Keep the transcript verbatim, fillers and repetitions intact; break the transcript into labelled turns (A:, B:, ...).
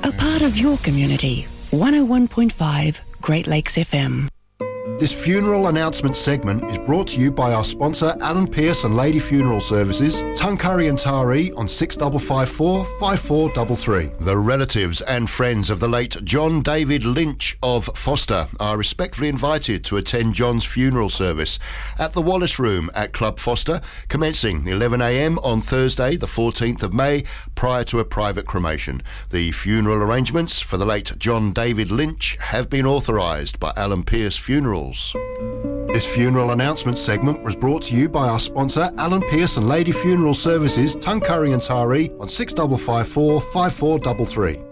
A: A part of your community. one oh one point five Great Lakes F M.
B: This funeral announcement segment is brought to you by our sponsor Alan Pearce and Lady Funeral Services, Tuncurry and Taree on six five five four, five four three three. The relatives and friends of the late John David Lynch of Foster are respectfully invited to attend John's funeral service at the Wallace Room at Club Foster, commencing eleven a m on Thursday the fourteenth of May, prior to a private cremation. The funeral arrangements for the late John David Lynch have been authorised by Alan Pearce Funerals. This funeral announcement segment was brought to you by our sponsor Alan Pearce and Lady Funeral Services, Tuncurry and Taree on six five five four, five four three three.